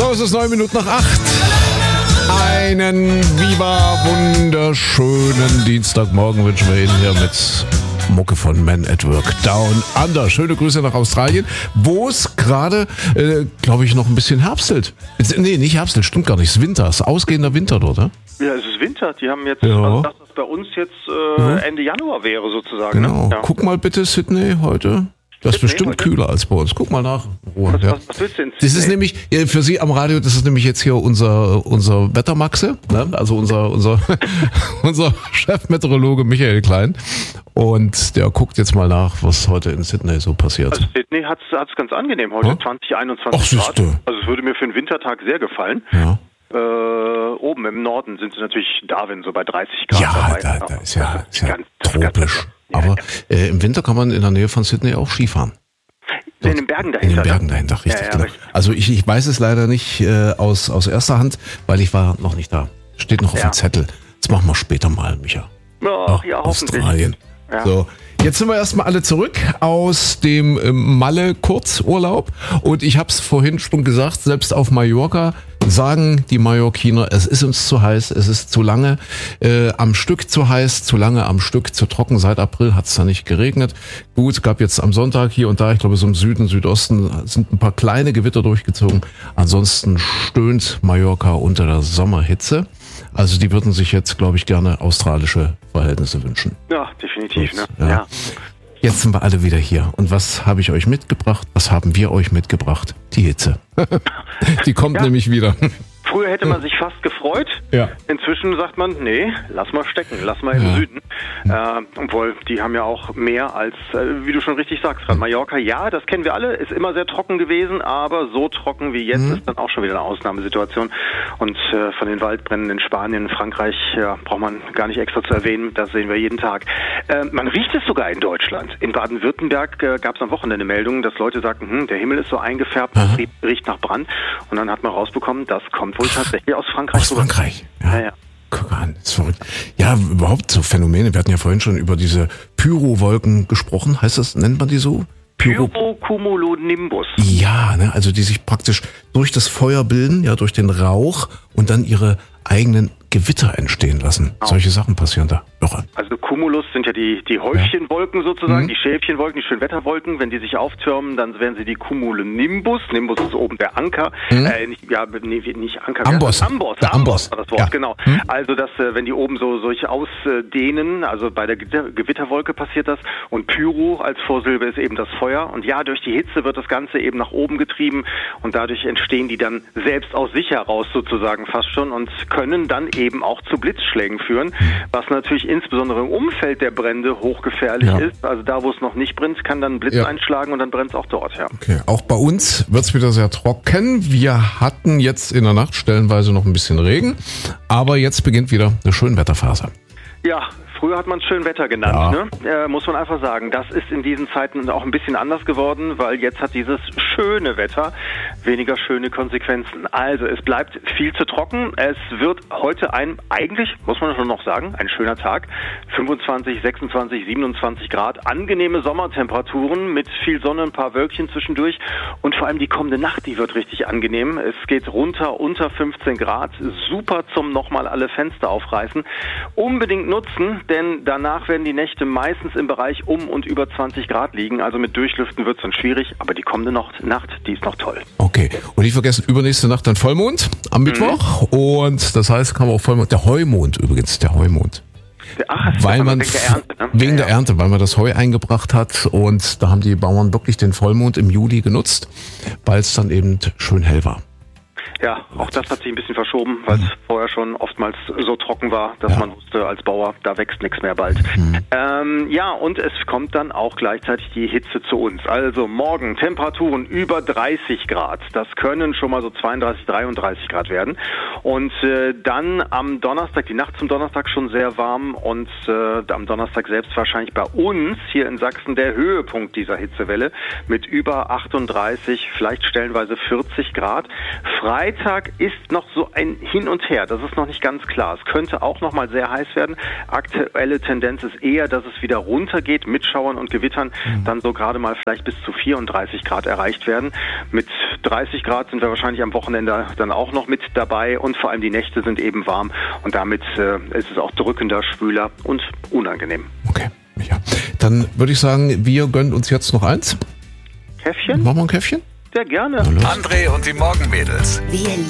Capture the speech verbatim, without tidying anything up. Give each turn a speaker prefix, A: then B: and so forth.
A: So, es ist neun Minuten nach acht. Einen Viva wunderschönen Dienstagmorgen wünschen wir Ihnen hier mit Mucke von Men at Work Down Under. Schöne Grüße nach Australien, wo es gerade, äh, glaube ich, noch ein bisschen herbstelt. Jetzt, nee, nicht herbstelt, stimmt gar nicht. Es ist Winter, es ist ausgehender Winter dort, ne?
B: Ja, es ist Winter. Die haben jetzt,
A: ja.
B: also das, was bei uns jetzt äh, ja. Ende Januar wäre sozusagen.
A: Genau.
B: Ne? Ja.
A: Guck mal bitte, Sydney, heute. Das ist bestimmt heute kühler als bei uns. Guck mal nach. Ruhe,
B: was,
A: ja.
B: was, was willst du denn?
A: Das ist nämlich, für Sie am Radio, das ist nämlich jetzt hier unser, unser Wettermaxe, ne? Also unser, unser, unser Chefmeteorologe Michael Klein. Und der guckt jetzt mal nach, was heute in Sydney so passiert.
B: Also Sydney hat es ganz angenehm heute, hm? zwanzig, einundzwanzig
A: Ach,
B: Grad. Also es würde mir für einen Wintertag sehr gefallen.
A: Ja.
B: Äh, oben im Norden sind sie natürlich Darwin so bei dreißig Grad.
A: Ja,
B: dabei.
A: da, da ist ja, ist ja
B: ganz,
A: tropisch.
B: Ganz,
A: Aber äh, im Winter kann man in der Nähe von Sydney auch Skifahren.
B: In den Bergen dahinter.
A: In den Bergen dahinter, richtig.
B: Ja, ja,
A: genau.
B: richtig.
A: Also ich, ich weiß es leider nicht äh, aus, aus erster Hand, weil ich war noch nicht da. Steht noch auf
B: ja.
A: dem Zettel. Das machen wir später mal, Micha.
B: Ach, ja, hoffentlich.
A: Australien.
B: Ja.
A: So. Jetzt sind wir erstmal alle zurück aus dem ähm, Malle-Kurzurlaub. Und ich habe es vorhin schon gesagt, selbst auf Mallorca sagen die Mallorquiner, es ist uns zu heiß, es ist zu lange äh, am Stück zu heiß, zu lange am Stück zu trocken. Seit April hat es da nicht geregnet. Gut, gab jetzt am Sonntag hier und da, ich glaube so im Süden, Südosten, sind ein paar kleine Gewitter durchgezogen. Ansonsten stöhnt Mallorca unter der Sommerhitze. Also die würden sich jetzt, glaube ich, gerne australische Verhältnisse wünschen.
B: Ja, definitiv. Ne?
A: Ja.
B: Ja.
A: Jetzt sind wir alle wieder hier. Und was habe ich euch mitgebracht? Was haben wir euch mitgebracht? Die Hitze. Die kommt
B: ja.
A: nämlich wieder.
B: Früher hätte man sich fast gefreut.
A: Ja.
B: Inzwischen sagt man, nee, lass mal stecken, lass mal im
A: ja.
B: Süden. Äh, obwohl, die haben ja auch mehr als, äh, wie du schon richtig sagst, gerade Mallorca, ja, das kennen wir alle, ist immer sehr trocken gewesen, aber so trocken wie jetzt mhm. ist dann auch schon wieder eine Ausnahmesituation. Und äh, von den Waldbränden in Spanien, Frankreich, ja, braucht man gar nicht extra zu erwähnen, das sehen wir jeden Tag. Äh, man riecht es sogar in Deutschland. In Baden-Württemberg äh, gab es am Wochenende Meldungen, dass Leute sagten, hm, der Himmel ist so eingefärbt, es riecht, riecht nach Brand. Und dann hat man rausbekommen, das kommt wohl tatsächlich aus Frankreich.
A: Aus Frankreich, ja.
B: ja, ja.
A: Guck an, das ist verrückt. Ja, überhaupt so Phänomene. Wir hatten ja vorhin schon über diese Pyrowolken gesprochen. Heißt das, nennt man die so? Pyro-
B: Pyrocumulonimbus.
A: Ja, ne, also die sich praktisch durch das Feuer bilden, ja, durch den Rauch und dann ihre eigenen Gewitter entstehen lassen. Genau. Solche Sachen passieren da. Irre.
B: Also Cumulus sind ja die, die Häufchenwolken sozusagen,
A: mhm.
B: die Schäfchenwolken, die Schönwetterwolken. Wenn die sich auftürmen, dann wären sie die Cumulonimbus. Nimbus ist oben der Anker.
A: Mhm.
B: Äh, nicht, ja, nee, nicht Anker.
A: Amboss.
B: Amboss.
A: Der Amboss.
B: war das Wort,
A: ja.
B: genau.
A: Mhm.
B: Also, dass, äh, wenn die oben so solche ausdehnen, also bei der Gewitter- Gewitterwolke passiert das. Und Pyro als Vorsilbe ist eben das Feuer. Und ja, durch die Hitze wird das Ganze eben nach oben getrieben. Und dadurch entstehen die dann selbst aus sich heraus sozusagen fast schon und können dann eben auch zu Blitzschlägen führen. Was natürlich insbesondere im Umfeld der Brände hochgefährlich
A: ja.
B: ist. Also da, wo es noch nicht brennt, kann dann ein Blitz
A: ja.
B: einschlagen und dann brennt es auch dort. Ja.
A: Okay. Auch bei uns wird es wieder sehr trocken. Wir hatten jetzt in der Nacht stellenweise noch ein bisschen Regen, aber jetzt beginnt wieder eine Schönwetterphase.
B: Ja, früher hat man es Schönwetter genannt,
A: ja.
B: ne? Äh, muss man einfach sagen. Das ist in diesen Zeiten auch ein bisschen anders geworden, weil jetzt hat dieses schöne Wetter weniger schöne Konsequenzen. Also es bleibt viel zu trocken. Es wird heute ein, eigentlich, muss man schon noch sagen, ein schöner Tag. fünfundzwanzig, sechsundzwanzig, siebenundzwanzig Grad. Angenehme Sommertemperaturen mit viel Sonne, ein paar Wölkchen zwischendurch. Und vor allem die kommende Nacht, die wird richtig angenehm. Es geht runter unter fünfzehn Grad. Super zum nochmal alle Fenster aufreißen. Unbedingt nutzen, denn danach werden die Nächte meistens im Bereich um und über zwanzig Grad liegen. Also mit Durchlüften wird es dann schwierig, aber die kommende Nacht, die ist noch toll.
A: Okay, und nicht vergessen, übernächste Nacht dann Vollmond am Mittwoch. Mhm. Und das heißt, kann man auch Vollmond, der Heumond übrigens, der Heumond.
B: Ach, das
A: weil
B: ist
A: man
B: wegen der Ernte, ne?
A: wegen
B: ja,
A: der
B: ja.
A: Ernte, weil man das Heu eingebracht hat und da haben die Bauern wirklich den Vollmond im Juli genutzt, weil es dann eben schön hell war.
B: Ja, auch das hat sich ein bisschen verschoben, weil es mhm. vorher schon oftmals so trocken war, dass
A: ja.
B: man wusste als Bauer, da wächst nichts mehr bald. Mhm. Ähm, ja, und es kommt dann auch gleichzeitig die Hitze zu uns. Also morgen Temperaturen über dreißig Grad. Das können schon mal so zweiunddreißig, dreiunddreißig Grad werden. Und äh, dann am Donnerstag, die Nacht zum Donnerstag schon sehr warm und äh, am Donnerstag selbst wahrscheinlich bei uns hier in Sachsen der Höhepunkt dieser Hitzewelle mit über achtunddreißig, vielleicht stellenweise vierzig Grad. Freitag Freitag ist noch so ein Hin und Her. Das ist noch nicht ganz klar. Es könnte auch noch mal sehr heiß werden. Aktuelle Tendenz ist eher, dass es wieder runtergeht mit Schauern und Gewittern. Mhm. Dann so gerade mal vielleicht bis zu vierunddreißig Grad erreicht werden. Mit dreißig Grad sind wir wahrscheinlich am Wochenende dann auch noch mit dabei. Und vor allem die Nächte sind eben warm. Und damit äh, ist es auch drückender, schwüler und unangenehm.
A: Okay, ja. Dann würde ich sagen, wir gönnen uns jetzt noch eins.
B: Käffchen?
A: Machen wir ein Käffchen?
B: Sehr gerne.
C: André und die Morgenmädels.
D: Wir